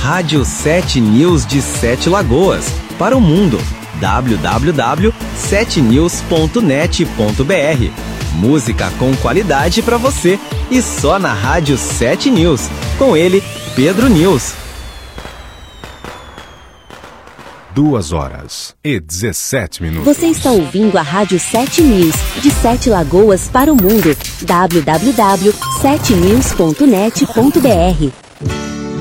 Rádio 7 News de Sete Lagoas, para o mundo. www.7news.net.br. Música com qualidade para você e só na Rádio 7 News. Com ele, Pedro News. 2h17. Você está ouvindo a Rádio 7 News, de Sete Lagoas para o mundo. www.7news.net.br